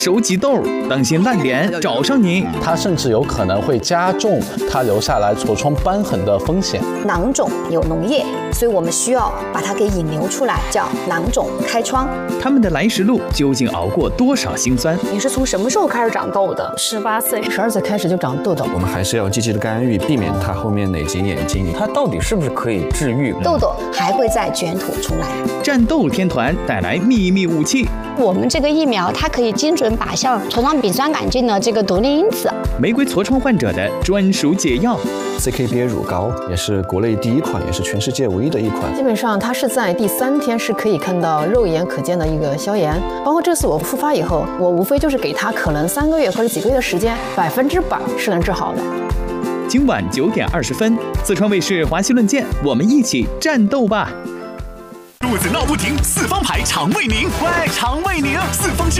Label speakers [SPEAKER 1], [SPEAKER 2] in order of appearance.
[SPEAKER 1] 手挤痘，当心烂脸找上你。
[SPEAKER 2] 它甚至有可能会加重它留下来痤疮瘢痕的风险。
[SPEAKER 3] 囊肿有脓液，所以我们需要把它给引流出来，叫囊肿开疮。
[SPEAKER 1] 他们的来时路究竟熬过多少辛酸？
[SPEAKER 4] 你是从什么时候开始长痘的？18岁、
[SPEAKER 5] 12岁开始就长痘痘。
[SPEAKER 6] 我们还是要积极的干预，避免它后面累积眼睛。
[SPEAKER 7] 它到底是不是可以治愈？
[SPEAKER 3] 痘痘还会再卷土重来。
[SPEAKER 1] 战斗天团带来秘密武器。
[SPEAKER 8] 我们这个疫苗它可以精准靶向痤疮丙酸杆菌的这个独立因子。
[SPEAKER 1] 玫瑰痤疮患者的专属解药。
[SPEAKER 6] CKBA 乳膏也是国内第一款，也是全世界唯一的一款。
[SPEAKER 5] 基本上它是在第3天是可以看到肉眼可见的一个消炎。包括这次我复发以后，我无非就是给它可能3个月或者几个月的时间，100%是能治好的。
[SPEAKER 1] 今晚9点20分，四川卫视华西论剑，我们一起战斗吧！
[SPEAKER 9] 肚子闹不停，四方牌肠胃宁，喂，肠胃宁，四方之